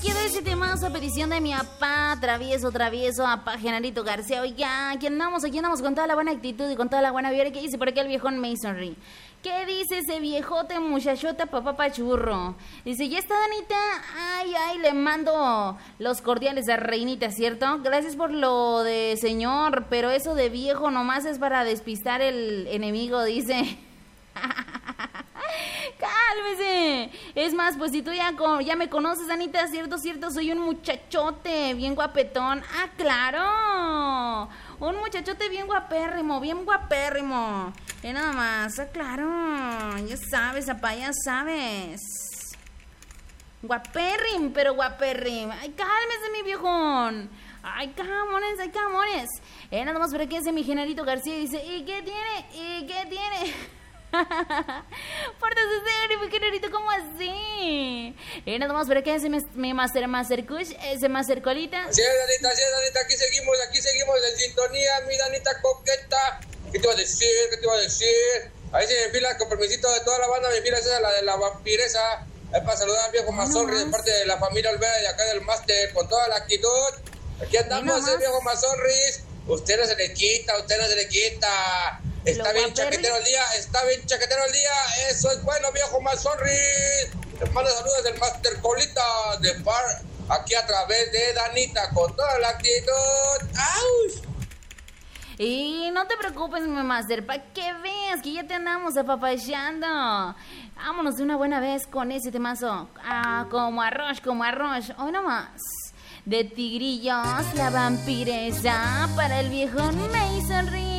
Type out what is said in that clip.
quiero ese temazo a petición de mi papá, travieso, papá Genarito García. Oiga, aquí andamos con toda la buena actitud y con toda la buena vibra. ¿Qué dice por aquí el viejón Masonry? ¿Qué dice ese viejote muchachota papá pachurro? Dice, ¿ya está Danita? Ay, le mando los cordiales a Reinita, ¿cierto? Gracias por lo de señor, pero eso de viejo nomás es para despistar el enemigo, dice. Cálmese. Es más, pues si tú ya me conoces, Anita, cierto, soy un muchachote bien guapetón. Ah, claro. Un muchachote bien guapérrimo. Y nada más, ah, claro. Ya sabes, apá, ya sabes. Pero guapérrim. Ay, cálmese, mi viejón. Ay, camones. Nada más por aquí es de mi Genarito García. Dice, ¿y qué tiene? Pórtase serio, mi Genarito, ¿cómo así? Nada más por aquí es mi Master Kush, ese Master Colita. Sí, Danita, aquí seguimos en sintonía, mi Danita coqueta. ¿Qué te iba a decir? Ahí se me enfila, con permisito de toda la banda, me enfila esa, la de la vampiresa. Es para saludar al viejo Mazorri de parte de la familia Olvera de acá del Máster, con toda la actitud. Aquí andamos, el viejo Mazorri. Usted no se le quita. Está bien chaquetero el día. Eso es bueno, viejo Mazorri. Les mando saludos del Máster Colita de Bar, aquí a través de Danita, con toda la actitud. ¡Auch! Y no te preocupes, mi Master, para que veas que ya te andamos apapachando. Vámonos de una buena vez con ese temazo. Como arroz. Hoy nomás. De Tigrillos, la vampiresa, para el viejo Masonry.